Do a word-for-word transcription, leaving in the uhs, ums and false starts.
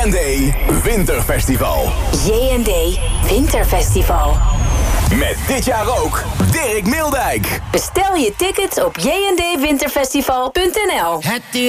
en D Winterfestival. J en D Winterfestival. Met dit jaar ook Dirk Mildijk. Bestel je tickets op j n d winterfestival punt n l.